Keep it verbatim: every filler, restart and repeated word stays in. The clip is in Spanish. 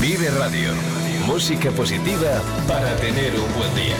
Vive Radio. Música positiva para tener un buen día.